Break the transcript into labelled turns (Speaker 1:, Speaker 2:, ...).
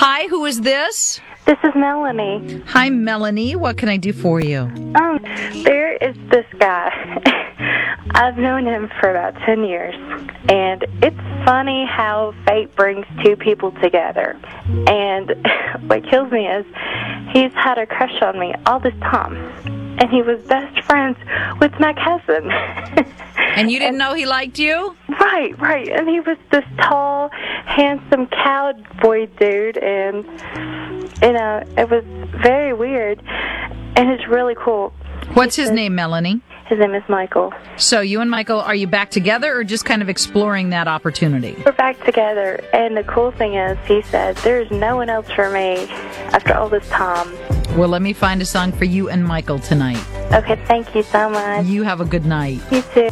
Speaker 1: Hi, who is this?
Speaker 2: This is Melanie.
Speaker 1: Hi, Melanie. What can I do for you?
Speaker 2: There is this guy. I've known him for about 10 years, and it's funny how fate brings two people together. And what kills me is he's had a crush on me all this time, and he was best friends with my cousin.
Speaker 1: And you didn't know he liked you?
Speaker 2: Right. And he was this tall, handsome cowboy dude, and, it was very weird, and it's really cool.
Speaker 1: What's his name, Melanie?
Speaker 2: His name is Michael.
Speaker 1: So you and Michael, are you back together or just kind of exploring that opportunity?
Speaker 2: We're back together, and the cool thing is, he said, there's no one else for me after all this time.
Speaker 1: Well, let me find a song for you and Michael tonight.
Speaker 2: Okay, thank you so much.
Speaker 1: You have a good night.
Speaker 2: You too.